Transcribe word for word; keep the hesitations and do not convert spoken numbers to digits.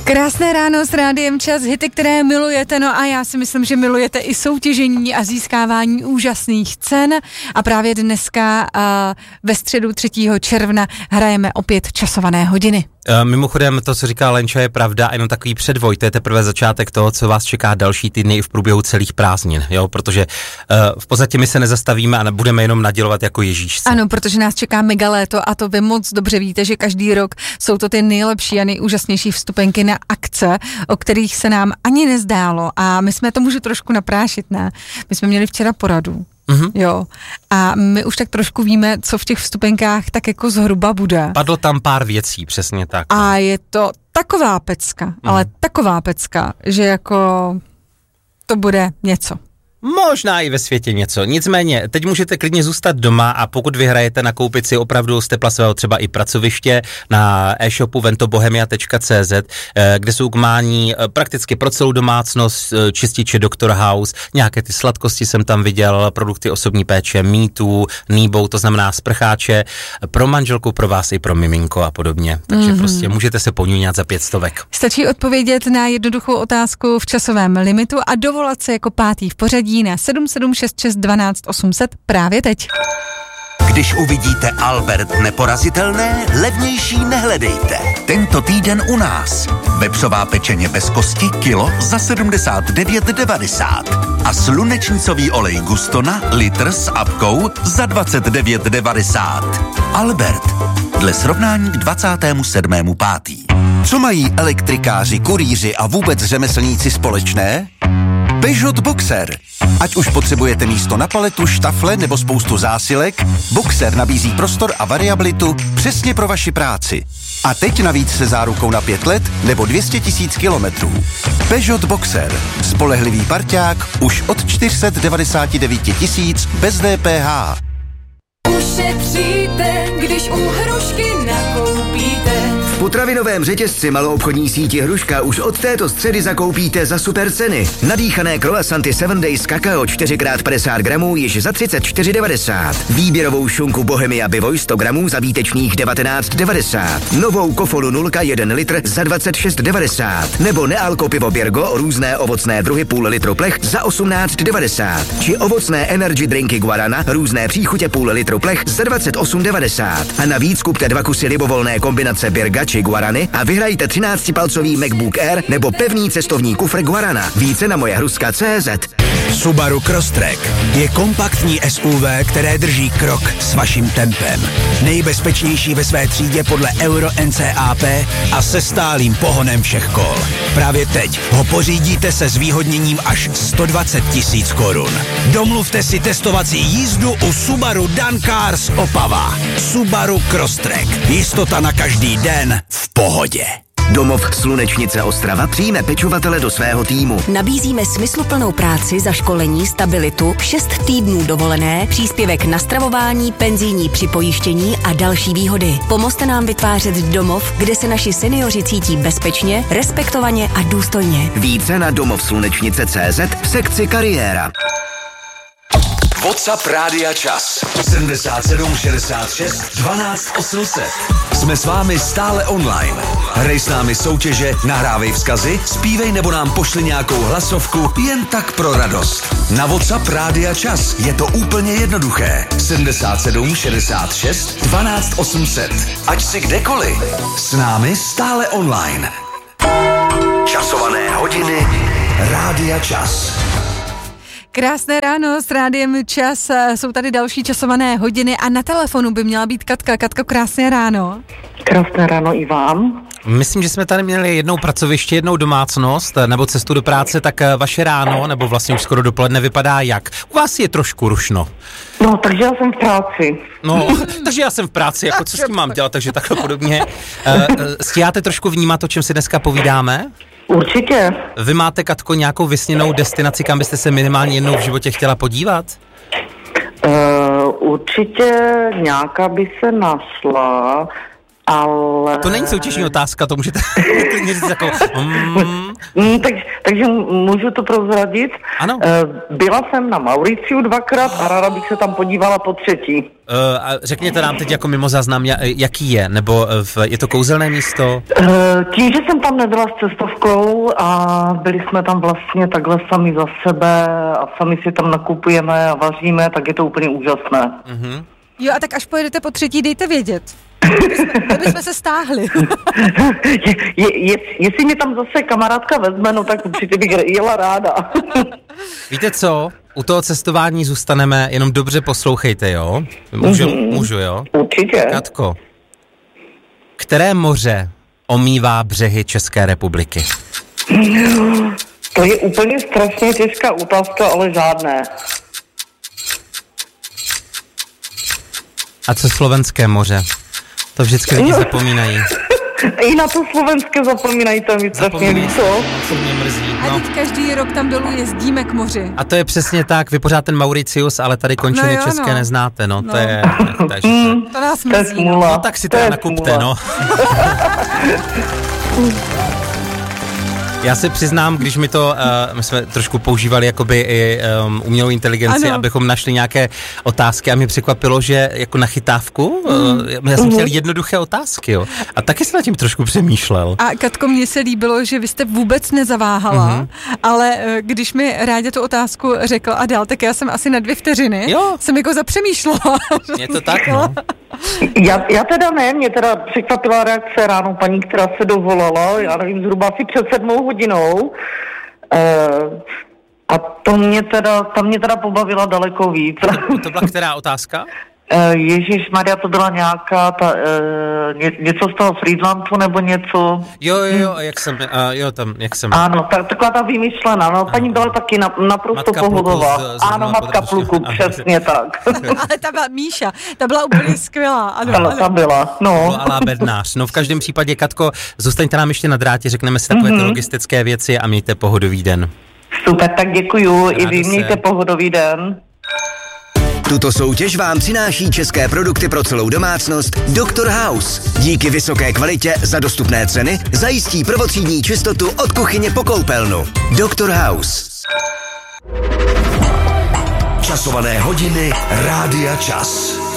Krásné ráno s Rádiem Čas, hity, které milujete, no a já si myslím, že milujete i soutěžení a získávání úžasných cen a právě dneska uh, ve středu třetího června hrajeme opět časované hodiny. Uh, mimochodem to, co říká Lenča, je pravda, jenom takový předvoj, to je teprve začátek toho, co vás čeká další týdny i v průběhu celých prázdnin, jo, protože uh, v podstatě my se nezastavíme a nebudeme jenom nadělovat jako Ježíšci. Ano, protože nás čeká mega léto a to vy moc dobře víte, že každý rok jsou to ty nejlepší a nejúžasnější vstupenky na akce, o kterých se nám ani nezdálo a my jsme to můžu trošku naprášit, ne? My jsme měli včera poradu. Mm-hmm. Jo. A my už tak trošku víme, co v těch vstupenkách tak jako zhruba bude. Padlo tam pár věcí, přesně tak. A je to taková pecka, mm. ale taková pecka, že jako to bude něco. Možná i ve světě něco. Nicméně, teď můžete klidně zůstat doma a pokud vyhrajete, nakoupit si opravdu z tepla svého třeba i pracoviště na e-shopu ventobohemia tečka cé zet, kde jsou k mání prakticky pro celou domácnost čističe doktor House, nějaké ty sladkosti jsem tam viděl, produkty osobní péče, mýtů, nýbou, to znamená sprcháče, pro manželku, pro vás i pro miminko a podobně. Takže mm-hmm. prostě můžete se poňuňat za pět stovek. Stačí odpovědět na jednoduchou otázku v časovém limitu a dovolat se jako pátý v pořadí na sedm sedm šest šest dvanáct osm set právě teď. Když uvidíte Albert neporazitelné, levnější nehledejte. Tento týden u nás. Vepřová pečeně bez kosti kilo za sedmdesát devět devadesát. A slunečnicový olej Gustona litr s apkou za dvacet devět devadesát. Albert. Dle srovnání k dvacátému sedmému pátý. Co mají elektrikáři, kurýři a vůbec řemeslníci společné? Peugeot Boxer. Ať už potřebujete místo na paletu, štafle nebo spoustu zásilek, Boxer nabízí prostor a variabilitu přesně pro vaši práci. A teď navíc se zárukou na pět let nebo dvě stě tisíc kilometrů. Peugeot Boxer. Spolehlivý parťák už od čtyři sta devadesát devět tisíc bez D P H. Ušetříte, když u Hrušky nakoupíte. V potravinovém řetězci maloobchodní síti Hruška už od této středy zakoupíte za super ceny. Nadýchané croissanty sedm days kakao čtyři krát padesát gramů již za třicet čtyři devadesát. Výběrovou šunku Bohemia Bivoj sto gramů za výtečných devatenáct devadesát. Novou kofolu nulka jeden litr za dvacet šest devadesát. Nebo nealko pivo Birgo různé ovocné druhy půl litru plech za osmnáct devadesát. Či ovocné energy drinky Guarana různé příchutě půl litru plech za dvacet osm devadesát. A navíc kupte dva kusy libovolné kombinace Birga či Guarany a vyhrajte třináctipalcový MacBook Air nebo pevný cestovní kufr Guarana. Více na moje hruska tečka cé zet. Subaru Crosstrek je kompaktní S U V, které drží krok s vaším tempem. Nejbezpečnější ve své třídě podle Euro N C A P a se stálým pohonem všech kol. Právě teď ho pořídíte se zvýhodněním až sto dvacet tisíc korun. Domluvte si testovací jízdu u Subaru Dan Cars Opava. Subaru Crosstrek. Jistota na každý den v pohodě. Domov Slunečnice Ostrava přijme pečovatele do svého týmu. Nabízíme smysluplnou práci, zaškolení, stabilitu, šest týdnů dovolené, příspěvek na stravování, penzijní připojištění a další výhody. Pomozte nám vytvářet domov, kde se naši seniori cítí bezpečně, respektovaně a důstojně. Více na domov slunečnice tečka cé zet v sekci kariéra. WhatsApp Rádia Čas. sedmdesát sedm šedesát šest dvanáct osm set. Jsme s vámi stále online. Hrej s námi soutěže, nahrávej vzkazy, zpívej nebo nám pošli nějakou hlasovku jen tak pro radost. Na WhatsApp Rádia Čas je to úplně jednoduché. sedmdesát sedm šedesát šest dvanáct osm set. Ať si kdekoliv. S námi stále online. Časované hodiny Rádia Čas. Krásné ráno s Rádiem Čas, jsou tady další časované hodiny a na telefonu by měla být Katka. Katko, krásné ráno. Krásné ráno i vám. Myslím, že jsme tady měli jednou pracoviště, jednou domácnost nebo cestu do práce, tak vaše ráno, nebo vlastně už skoro dopoledne vypadá jak? U vás je trošku rušno. No, takže já jsem v práci. No, takže já jsem v práci, jako co s tím mám dělat, takže takhle podobně. Stíháte trošku vnímat, o čem si dneska povídáme? Určitě. Vy máte, Katko, nějakou vysněnou destinaci, kam byste se minimálně jednou v životě chtěla podívat? Uh, určitě nějaká by se našla, ale... To není soutěžní otázka, to můžete klidně říct jako... Mm, Mm, tak, takže můžu to prozradit? Ano. Byla jsem na Mauriciu dvakrát a ráda bych se tam podívala po třetí. Uh, a řekněte nám teď jako mimo záznam, jaký je, nebo v, je to kouzelné místo? Uh, tím, že jsem tam nebyla s cestovkou a byli jsme tam vlastně takhle sami za sebe a sami si tam nakupujeme a vaříme, tak je to úplně úžasné. Uh-huh. Jo, a tak až pojedete po třetí, dejte vědět. Kdyby jsme se stáhli. je, je, je, jestli mě tam zase kamarádka vezme, no tak určitě bych jela ráda. Víte co? U toho cestování zůstaneme, jenom dobře poslouchejte, jo? Můžu, mm-hmm. můžu jo? Určitě. Katko, které moře omývá břehy České republiky? To je úplně strašně těžká otázka, ale žádné. A co Slovenské moře? To vždycky lidi zapomínají. I na to slovenské zapomínají, to mi strašně líto. To mě mrzí. No. A teď každý rok tam dolů jezdíme k moři. A to je přesně tak, vy pořád ten Mauricius, ale tady končiny no jo, české no. neznáte, no, no. To je... Takže, mm, to nás mrzí. No. no tak si to teda nakupte, no. Já se přiznám, když mi to, uh, my jsme trošku používali jakoby i um, umělou inteligenci, ano. abychom našli nějaké otázky a mě překvapilo, že jako na chytávku, mm. uh, já jsem chtěl jednoduché otázky, jo. A taky jsem nad tím trošku přemýšlel. A Katko, mně se líbilo, že vy jste vůbec nezaváhala, mm-hmm. ale uh, když mi Ráďa tu otázku řekl a dal, tak já jsem asi na dvě vteřiny jo. jsem jako zapřemýšlela. Je to tak, no. Já, já teda ne, mě teda překvapila reakce ráno paní, která se dovolala, já nevím, zhruba asi před sedmou hodinou. E, a to mě teda, ta mě teda pobavila daleko víc. To, to byla která otázka? E, Ježišmarja, to byla nějaká ta, e, ně, něco z toho Friedlandu nebo něco. Jo, jo, jo, jak jsem, uh, jo, tam, jak jsem. Ano, tak, taková ta vymyšlená, no, paní byla taky na, naprosto pohodová. Ano, matka pluku, přesně tak. Ale ta byla Míša, ta byla úplně skvělá. Ano, ano. Ta byla, no. Alá Bednář. No v každém případě, Katko, zůstaňte nám ještě na drátě, řekneme si takové mm-hmm. ty logistické věci a mějte pohodový den. Super, tak děkuju, rádo i vy mějte pohodový den. Tuto soutěž vám přináší české produkty pro celou domácnost doktor House. Díky vysoké kvalitě za dostupné ceny zajistí prvotřídní čistotu od kuchyně po koupelnu. doktor House. Časované hodiny Rádia Čas.